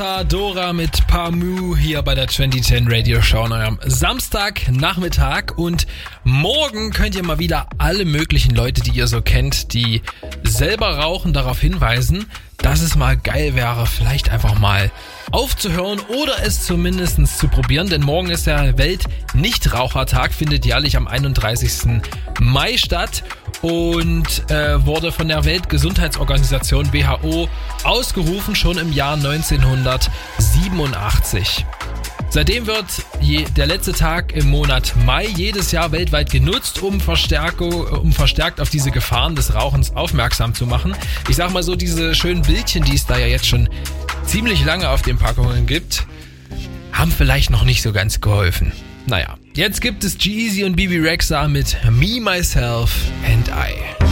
Dora mit Pamu hier bei der 2010 Radio Show an eurem Samstagnachmittag, und morgen könnt ihr mal wieder alle möglichen Leute, die ihr so kennt, die selber rauchen, darauf hinweisen, dass es mal geil wäre, vielleicht einfach mal aufzuhören oder es zumindest zu probieren, denn morgen ist der Welt-Nichtrauchertag, findet jährlich am 31. Mai statt und wurde von der Weltgesundheitsorganisation WHO ausgerufen, schon im Jahr 1987. Seitdem wird der letzte Tag im Monat Mai jedes Jahr weltweit genutzt, um verstärkt auf diese Gefahren des Rauchens aufmerksam zu machen. Ich sag mal so, diese schönen Bildchen, die es da ja jetzt schon ziemlich lange auf den Packungen gibt, haben vielleicht noch nicht so ganz geholfen. Naja, jetzt gibt es G-Eazy und Bebe Rexha mit Me, Myself and I.